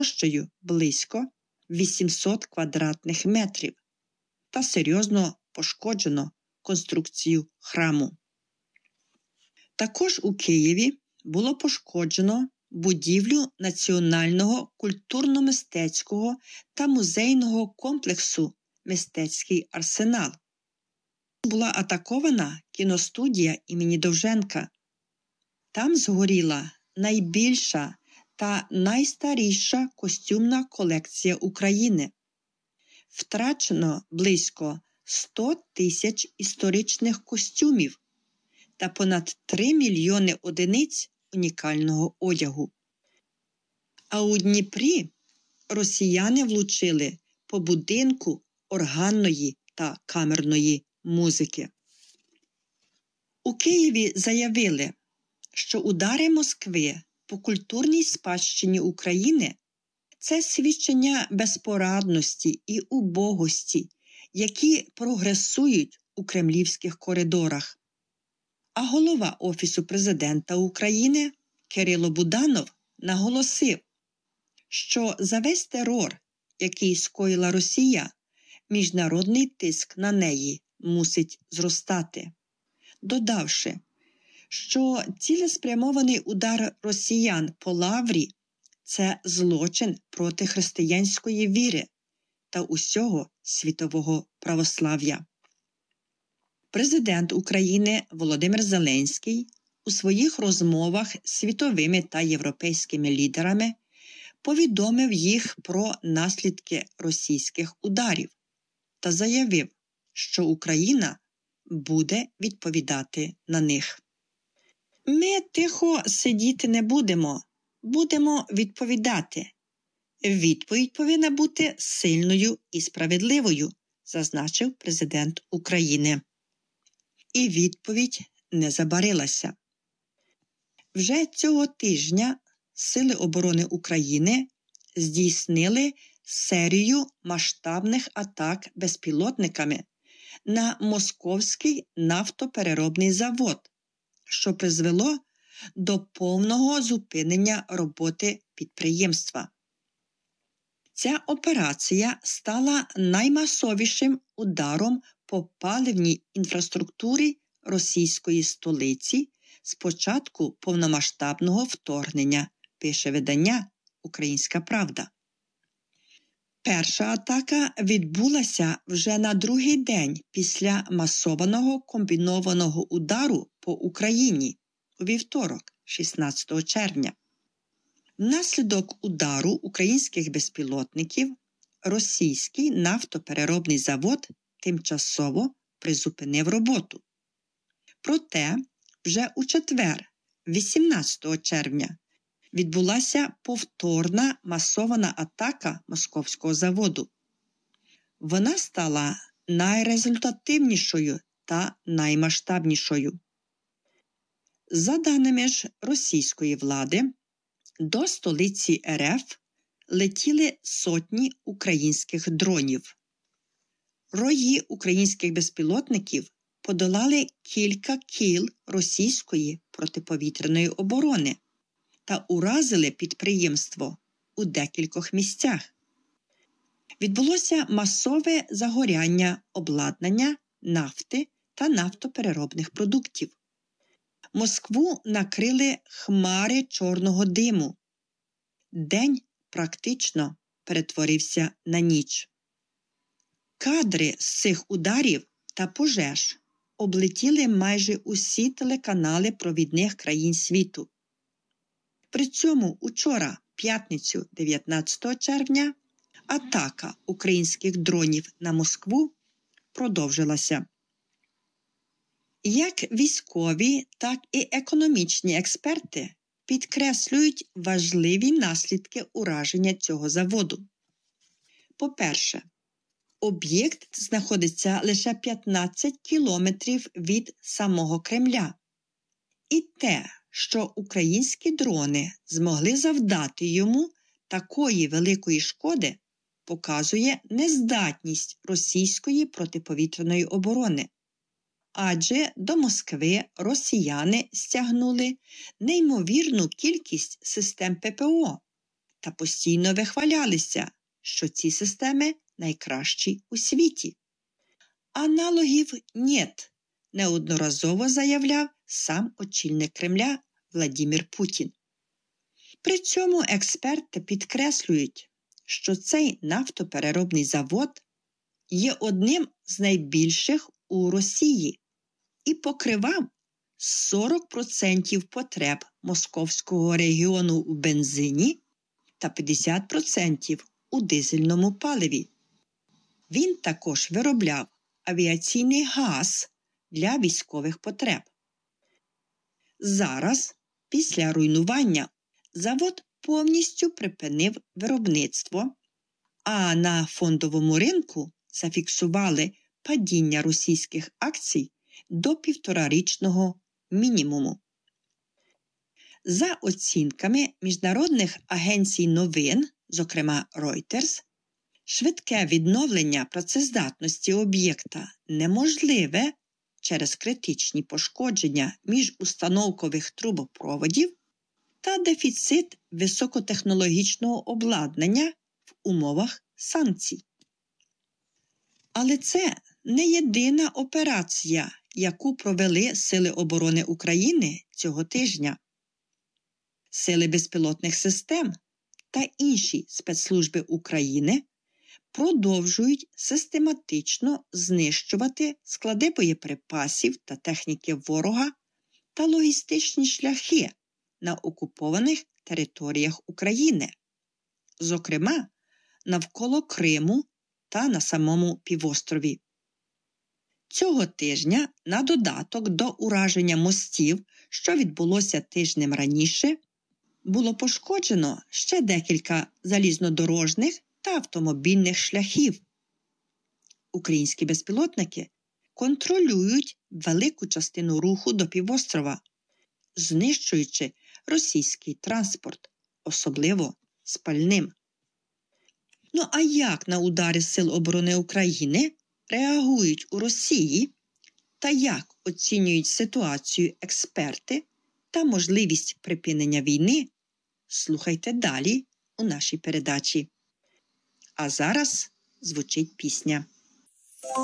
площею близько 800 квадратних метрів та серйозно пошкоджено конструкцію храму. Також у Києві було пошкоджено будівлю Національного культурно-мистецького та музейного комплексу «Мистецький арсенал». Була атакована кіностудія імені Довженка. Там згоріла найбільша та найстаріша костюмна колекція України. Втрачено близько 100 тисяч історичних костюмів та понад 3 мільйони одиниць унікального одягу. А у Дніпрі росіяни влучили по будинку органної та камерної музики. У Києві заявили, що удари Москви по культурній спадщині України – це свідчення безпорадності і убогості, які прогресують у кремлівських коридорах. А голова Офісу Президента України Кирило Буданов наголосив, що за весь терор, який скоїла Росія, міжнародний тиск на неї мусить зростати, додавши, що цілеспрямований удар росіян по Лаврі – це злочин проти християнської віри та усього світового православ'я. Президент України Володимир Зеленський у своїх розмовах з світовими та європейськими лідерами повідомив їх про наслідки російських ударів та заявив, що Україна буде відповідати на них. Ми тихо сидіти не будемо, будемо відповідати. Відповідь повинна бути сильною і справедливою, зазначив президент України. І відповідь не забарилася. Вже цього тижня Сили оборони України здійснили серію масштабних атак безпілотниками на Московський нафтопереробний завод, що призвело до повного зупинення роботи підприємства. Ця операція стала наймасовішим ударом по паливній інфраструктурі російської столиці з початку повномасштабного вторгнення, пише видання «Українська Правда». Перша атака відбулася вже на другий день після масованого комбінованого удару по Україні у вівторок, 16 червня. Внаслідок удару українських безпілотників російський нафтопереробний завод тимчасово призупинив роботу. Проте вже у четвер, 18 червня, відбулася повторна масована атака московського заводу. Вона стала найрезультативнішою та наймасштабнішою. За даними ж російської влади, до столиці РФ летіли сотні українських дронів. Рої українських безпілотників подолали кілька кіл російської протиповітряної оборони та уразили підприємство у декількох місцях. Відбулося масове загоряння обладнання, нафти та нафтопереробних продуктів. Москву накрили хмари чорного диму. День практично перетворився на ніч. Кадри з цих ударів та пожеж облетіли майже усі телеканали провідних країн світу. При цьому учора, п'ятницю 19 червня, атака українських дронів на Москву продовжилася. Як військові, так і економічні експерти підкреслюють важливі наслідки ураження цього заводу. По-перше, об'єкт знаходиться лише 15 кілометрів від самого Кремля. І те, що українські дрони змогли завдати йому такої великої шкоди, показує нездатність російської протиповітряної оборони. Адже до Москви росіяни стягнули неймовірну кількість систем ППО та постійно вихвалялися, що ці системи найкращі у світі. Аналогів «нєт», неодноразово заявляв сам очільник Кремля Владимир Путін. При цьому експерти підкреслюють, що цей нафтопереробний завод є одним з найбільших у Росії і покривав 40% потреб московського регіону у бензині та 50% у дизельному паливі. Він також виробляв авіаційний газ для військових потреб. Зараз, після руйнування, завод повністю припинив виробництво, а на фондовому ринку зафіксували падіння російських акцій до 1,5-річного мінімуму. За оцінками міжнародних агенцій новин, зокрема Reuters, швидке відновлення працездатності об'єкта неможливе через критичні пошкодження міжустановкових трубопроводів та дефіцит високотехнологічного обладнання в умовах санкцій. Але це не єдина операція, яку провели Сили оборони України цього тижня. Сили безпілотних систем та інші спецслужби України продовжують систематично знищувати склади боєприпасів та техніки ворога та логістичні шляхи на окупованих територіях України, зокрема навколо Криму та на самому півострові. Цього тижня, на додаток до ураження мостів, що відбулося тижнем раніше, було пошкоджено ще декілька залізнодорожних та автомобільних шляхів. Українські безпілотники контролюють велику частину руху до півострова, знищуючи російський транспорт, особливо спальним. Ну а як на удари Сил оборони України реагують у Росії та як оцінюють ситуацію експерти та можливість припинення війни, слухайте далі у нашій передачі. А зараз звучить пісня.